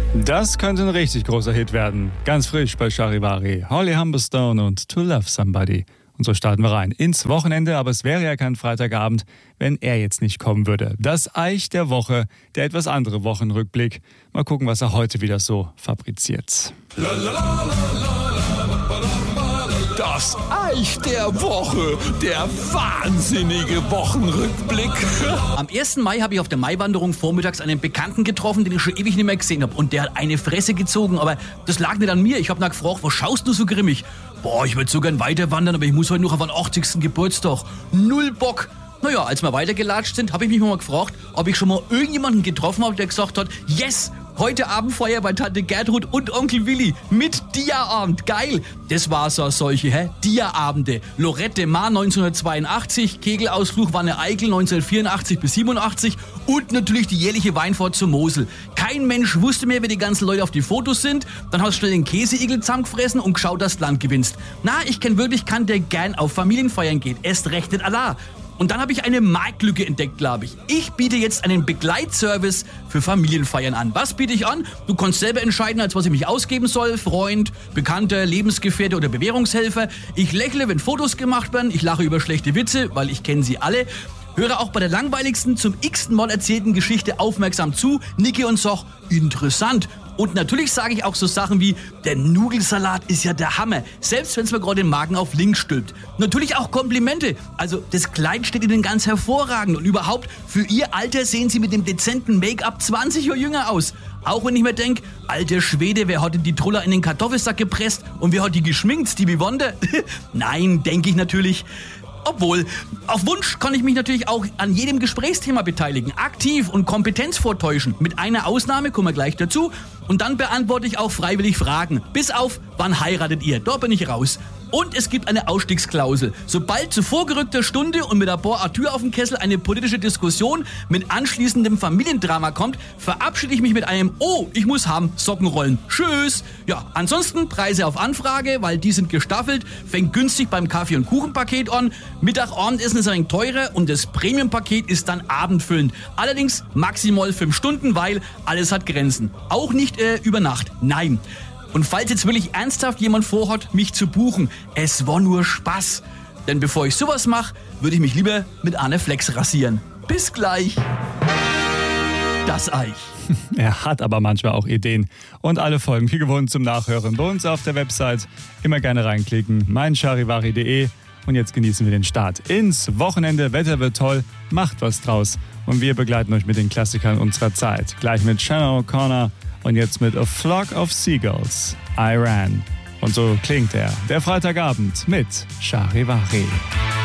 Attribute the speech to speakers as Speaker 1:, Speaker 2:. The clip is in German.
Speaker 1: Das könnte ein richtig großer Hit werden. Ganz frisch bei Charivari. Holly Humberstone und To Love Somebody. Und so starten wir rein ins Wochenende, aber es wäre ja kein Freitagabend, wenn er jetzt nicht kommen würde. Das Eich der Woche, der etwas andere Wochenrückblick. Mal gucken, was er heute wieder so fabriziert.
Speaker 2: Das Eich der Woche, der wahnsinnige Wochenrückblick.
Speaker 3: Am 1. Mai habe ich auf der Maiwanderung vormittags einen Bekannten getroffen, den ich schon ewig nicht mehr gesehen habe. Und der hat eine Fresse gezogen, aber das lag nicht an mir. Ich habe ihn gefragt, was schaust du so grimmig? Boah, ich würde so gern weiter wandern, aber ich muss heute noch auf einen 80. Geburtstag. Null Bock. Naja, als wir weitergelatscht sind, habe ich mich mal gefragt, ob ich schon mal irgendjemanden getroffen habe, der gesagt hat, yes, heute Abendfeuer bei Tante Gertrud und Onkel Willi mit Dia-Abend. Geil. Das war so solche, Dia-Abende. Lorette Mar 1982, Kegelausflug Wanne Eickel 1984 bis 87 und natürlich die jährliche Weinfahrt zur Mosel. Kein Mensch wusste mehr, wer die ganzen Leute auf die Fotos sind. Dann hast du schnell den Käseigel zusammengefressen und geschaut, dass du Land gewinnst. Na, ich kenne wirklich keinen, der gern auf Familienfeiern geht. Erst recht nicht Allah. Und dann habe ich eine Marktlücke entdeckt, glaube ich. Ich biete jetzt einen Begleitservice für Familienfeiern an. Was biete ich an? Du kannst selber entscheiden, als was ich mich ausgeben soll. Freund, Bekannter, Lebensgefährte oder Bewährungshelfer. Ich lächle, wenn Fotos gemacht werden. Ich lache über schlechte Witze, weil ich kenne sie alle. Höre auch bei der langweiligsten, zum x-ten Mal erzählten Geschichte aufmerksam zu, nicke und sag, interessant. Und natürlich sage ich auch so Sachen wie, der Nudelsalat ist ja der Hammer, selbst wenn es mir gerade den Magen auf links stülpt. Natürlich auch Komplimente, also das Kleid steht Ihnen ganz hervorragend und überhaupt, für Ihr Alter sehen Sie mit dem dezenten Make-up 20 Jahre jünger aus. Auch wenn ich mir denke, alter Schwede, wer hat denn die Truller in den Kartoffelsack gepresst und wer hat die geschminkt, Stevie Wonder? Nein, denke ich natürlich. Obwohl, auf Wunsch kann ich mich natürlich auch an jedem Gesprächsthema beteiligen, aktiv und Kompetenz vortäuschen. Mit einer Ausnahme, kommen wir gleich dazu. Und dann beantworte ich auch freiwillig Fragen. Bis auf, wann heiratet ihr? Da bin ich raus. Und es gibt eine Ausstiegsklausel. Sobald zu vorgerückter Stunde und mit ein paar Atür auf dem Kessel eine politische Diskussion mit anschließendem Familiendrama kommt, verabschiede ich mich mit einem Oh, ich muss haben, Socken rollen. Tschüss. Ja, ansonsten Preise auf Anfrage, weil die sind gestaffelt, fängt günstig beim Kaffee- und Kuchenpaket an. Mittag-Abendessen ist ein wenig teurer und das Premium-Paket ist dann abendfüllend. Allerdings maximal 5 Stunden, weil alles hat Grenzen. Auch nicht über Nacht. Nein. Und falls jetzt wirklich ernsthaft jemand vorhat, mich zu buchen, es war nur Spaß. Denn bevor ich sowas mache, würde ich mich lieber mit Arne Flex rasieren. Bis gleich. Das Eich.
Speaker 1: Er hat aber manchmal auch Ideen. Und alle Folgen wie gewohnt zum Nachhören bei uns auf der Website. Immer gerne reinklicken, meincharivari.de. Und jetzt genießen wir den Start ins Wochenende. Wetter wird toll, macht was draus. Und wir begleiten euch mit den Klassikern unserer Zeit. Gleich mit Shannon O'Connor. Und jetzt mit A Flock of Seagulls, I Ran. Und so klingt er, der Freitagabend mit Charivari.